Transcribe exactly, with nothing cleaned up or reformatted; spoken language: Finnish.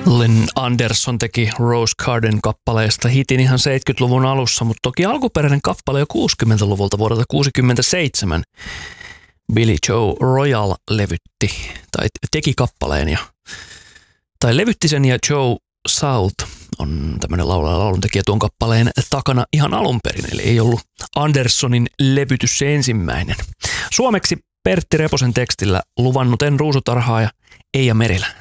Lynn Anderson teki Rose Garden kappaleesta hitin ihan seitsemänkymmentäluvun alussa, mutta toki alkuperäinen kappale jo kuusikymmentäluvulta vuodelta kuusikymmentäseitsemän. Billy Joe Royal levytti tai teki kappaleen ja tai levytti sen ja Joe South on tämmöinen laulaja lauluntekijä tuon kappaleen takana ihan alun perin, eli ei ollut Andersonin levytys se ensimmäinen. Suomeksi Pertti Reposen tekstillä Luvannut en ruusutarhaa ja Eija Merilä.